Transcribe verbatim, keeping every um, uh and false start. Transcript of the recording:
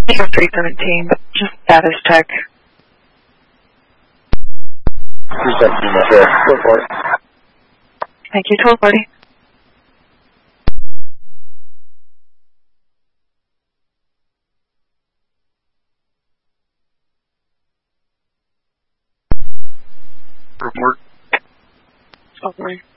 three seventeen, just status check. three seventeen, that's it. twelve forty. Thank you, twelve forty. Report. twelve forty.